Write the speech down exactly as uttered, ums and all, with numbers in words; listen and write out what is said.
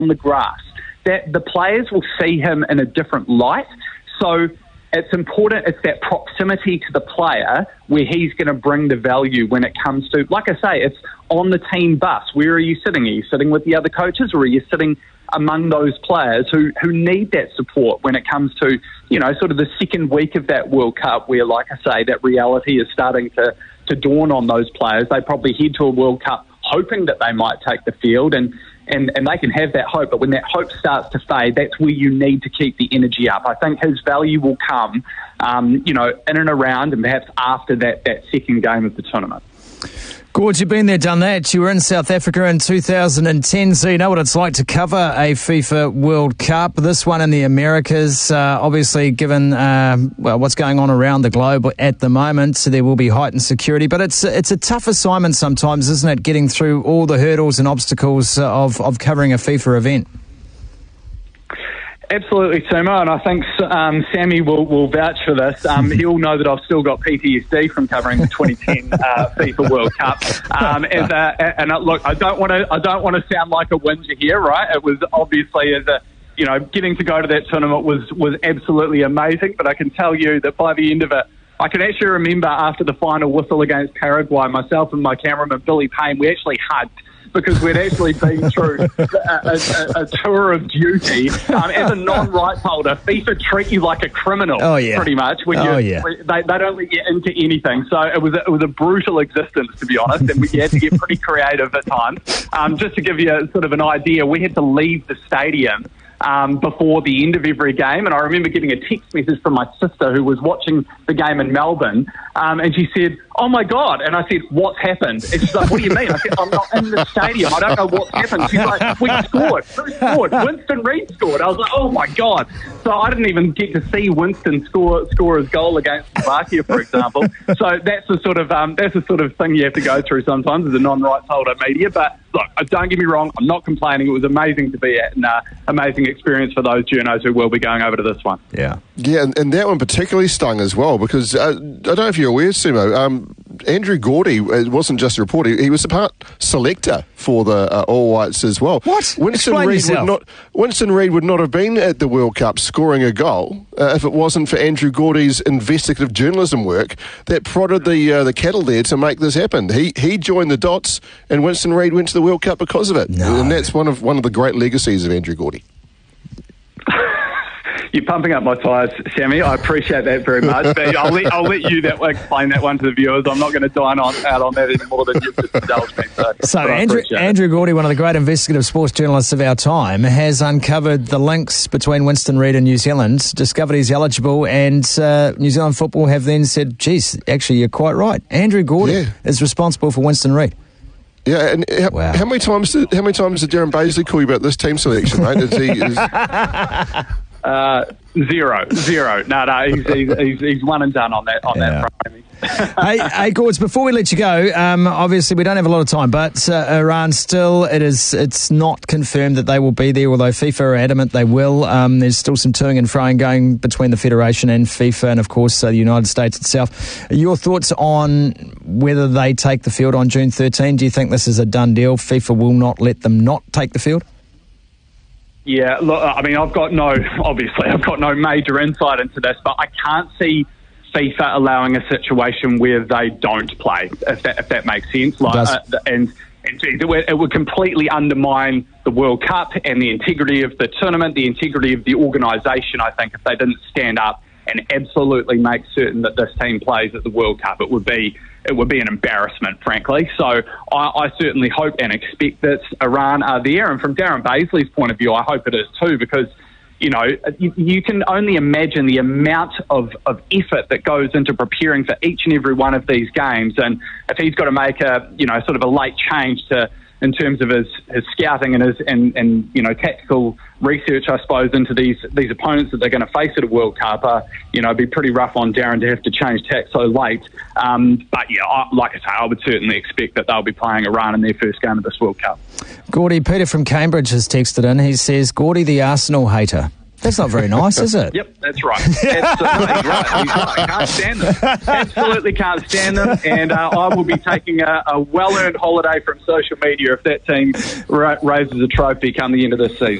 on the grass, that the players will see him in a different light. So it's important, it's that proximity to the player where he's going to bring the value when it comes to, like I say, it's on the team bus. Where are you sitting? Are you sitting with the other coaches, or are you sitting among those players who, who need that support when it comes to, you know, sort of the second week of that World Cup where, like I say, that reality is starting to, to dawn on those players. They probably head to a World Cup hoping that they might take the field, and And, and they can have that hope, but when that hope starts to fade, that's where you need to keep the energy up. I think his value will come, um, you know, in and around and perhaps after that, that second game of the tournament. Gord, you've been there, done that. You were in South Africa in two thousand ten, so you know what it's like to cover a FIFA World Cup. This one in the Americas, uh, obviously given uh, well, what's going on around the globe at the moment, so there will be heightened security. But it's it's a tough assignment sometimes, isn't it, getting through all the hurdles and obstacles of, of covering a FIFA event? Absolutely, Timo, and I think um, Sammy will, will vouch for this. Um, he'll know that I've still got P T S D from covering the twenty ten uh, FIFA World Cup. Um, and uh, and uh, look, I don't want to I don't want to sound like a whinger here, right? It was obviously as a you know getting to go to that tournament was was absolutely amazing. But I can tell you that by the end of it, I can actually remember after the final whistle against Paraguay, myself and my cameraman Billy Payne, we actually hugged, because we'd actually been through a, a, a tour of duty. Um, as a non-rights holder, FIFA treat you like a criminal, oh, yeah. pretty much. When oh, you, yeah. They, they don't let you into anything. So it was, a, it was a brutal existence, to be honest, and we had to get pretty creative at times. Um, just to give you a, sort of an idea, we had to leave the stadium Um, before the end of every game, and I remember getting a text message from my sister who was watching the game in Melbourne, um, and she said, "Oh my God!" And I said, "What's happened?" And she's like, "What do you mean?" I said, "I'm not in the stadium. I don't know what's happened." She's like, "We scored. Who scored? Winston Reid scored." I was like, "Oh my God!" So I didn't even get to see Winston score score his goal against Slovakia, for example. So that's the sort of um, that's the sort of thing you have to go through sometimes as a non-rights holder media. But look, don't get me wrong, I'm not complaining. It was amazing to be at, and uh, amazing experience for those journos who will be going over to this one. Yeah, yeah, and, and that one particularly stung as well because uh, I don't know if you're aware, Sumo. Um, Andrew Gordy, it wasn't just a reporter; he was a part selector for the uh, All Whites as well. What? Winston Explain Reid yourself. would not. Winston Reid would not have been at the World Cup scoring a goal uh, if it wasn't for Andrew Gordy's investigative journalism work that prodded the uh, the kettle there to make this happen. He he joined the dots, and Winston Reid went to the World Cup because of it. No. And that's one of one of the great legacies of Andrew Gordy. You're pumping up my tyres, Sammy. I appreciate that very much. But I'll let, I'll let you that, explain that one to the viewers. I'm not going to dine on, out on that any more than you've just indulged me. So, so Andrew, Andrew Gordy, one of the great investigative sports journalists of our time, has uncovered the links between Winston Reid and New Zealand, discovered he's eligible, and uh, New Zealand football have then said, geez, actually, you're quite right. Andrew Gordy yeah. is responsible for Winston Reid. Yeah, and how, wow. how many times did how many times did Darren Bazley call you about this team selection, mate? Is he, is... Uh, zero, zero. No, no, he's, he's, he's, he's one and done on that on Yeah. that front. hey, hey, Gords, before we let you go, um, obviously we don't have a lot of time, but uh, Iran still, it is, it's not confirmed that they will be there, although FIFA are adamant they will. Um, there's still some toing and froing going between the Federation and FIFA and, of course, uh, the United States itself. Your thoughts on whether they take the field on June thirteenth? Do you think this is a done deal? FIFA will not let them not take the field? Yeah, look, I mean, I've got no, obviously, I've got no major insight into this, but I can't see FIFA allowing a situation where they don't play, if that, if that makes sense. Like, uh, and and geez, it, would, it would completely undermine the World Cup and the integrity of the tournament, the integrity of the organisation, I think, if they didn't stand up and absolutely make certain that this team plays at the World Cup. It would be it would be an embarrassment, frankly. So I, I certainly hope and expect that Iran are there. And from Darren Bazley's point of view, I hope it is too, because, you know, you, you can only imagine the amount of, of effort that goes into preparing for each and every one of these games. And if he's got to make a, you know, sort of a late change to in terms of his, his scouting and his and, and you know tactical research, I suppose, into these these opponents that they're going to face at a World Cup, uh, you know, it'd be pretty rough on Darren to have to change tack so late. Um, but yeah, I, like I say, I would certainly expect that they'll be playing Iran in their first game of this World Cup. Gordy, Peter from Cambridge has texted in. He says, Gordy the Arsenal hater. That's not very nice, is it? Yep, that's right. Absolutely, he's right. He's right. I can't stand them. Absolutely can't stand them. And uh, I will be taking a, a well-earned holiday from social media if that team ra- raises a trophy come the end of this season.